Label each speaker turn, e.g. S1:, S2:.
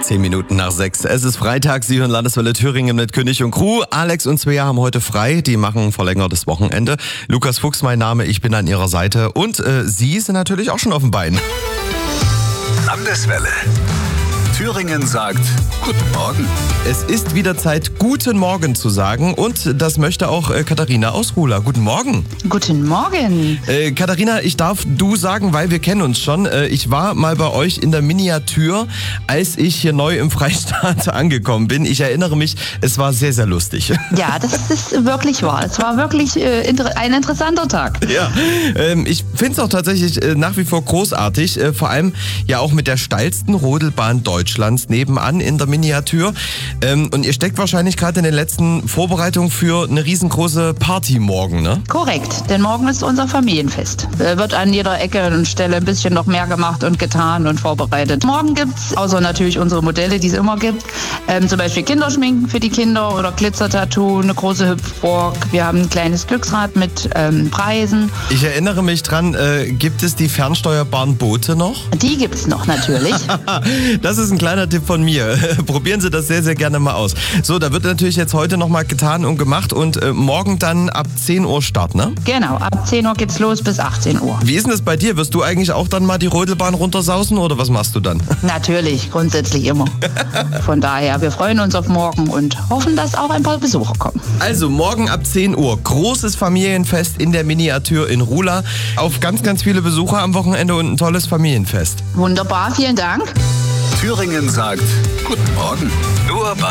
S1: 5:10. Es ist Freitag, Sie hören Landeswelle Thüringen mit König und Crew. Alex und Svea haben heute frei, die machen ein verlängertes Wochenende. Lukas Fuchs, mein Name, ich bin an Ihrer Seite. Und Sie sind natürlich auch schon auf dem Bein.
S2: Landeswelle. Thüringen sagt Guten Morgen.
S1: Es ist wieder Zeit, Guten Morgen zu sagen. Und das möchte auch Katharina aus Rula. Guten Morgen.
S3: Guten Morgen.
S1: Katharina, ich darf du sagen, weil wir kennen uns schon. Ich war mal bei euch in der Miniatur, als ich hier neu im Freistaat angekommen bin. Ich erinnere mich, es war sehr, sehr lustig.
S3: Ja, das ist wirklich wahr. Es war wirklich ein interessanter Tag.
S1: Ja, ich finde es auch tatsächlich nach wie vor großartig. Vor allem ja auch mit der steilsten Rodelbahn Deutschlands nebenan in der Miniatur. Und ihr steckt wahrscheinlich gerade in den letzten Vorbereitungen für eine riesengroße Party morgen, ne?
S3: Korrekt, denn morgen ist unser Familienfest. Wird an jeder Ecke und Stelle ein bisschen noch mehr gemacht und getan und vorbereitet. Morgen gibt's, außer natürlich unsere Modelle, die es immer gibt, zum Beispiel Kinderschminken für die Kinder oder Glitzertattoo, eine große Hüpfburg. Wir haben ein kleines Glücksrad mit Preisen.
S1: Ich erinnere mich dran, gibt es die fernsteuerbaren Boote noch?
S3: Die gibt's noch natürlich.
S1: Das ist ein kleiner Tipp von mir. Probieren Sie das sehr, sehr gerne mal aus. So, da wird natürlich jetzt heute nochmal getan und gemacht und morgen dann ab 10 Uhr Start, ne?
S3: Genau, ab 10 Uhr geht's los bis 18 Uhr.
S1: Wie ist denn das bei dir? Wirst du eigentlich auch dann mal die Rodelbahn runtersausen oder was machst du dann?
S3: Natürlich, grundsätzlich immer. Von daher, wir freuen uns auf morgen und hoffen, dass auch ein paar Besucher kommen.
S1: Also morgen ab 10 Uhr, großes Familienfest in der Miniatur in Rula. Auf ganz, ganz viele Besucher am Wochenende und ein tolles Familienfest.
S3: Wunderbar, vielen Dank.
S2: Thüringen sagt Guten Morgen. Nur bei